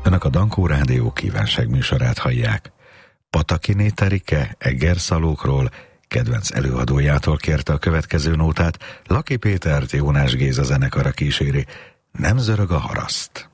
Önök a Dankó Rádió kívánságműsorát hallják. Patakiné Terike Egerszalókról, kedvenc előadójától kérte a következő nótát, Laki Pétert Jónás Géza zenekara kíséri, Nem zörög a haraszt.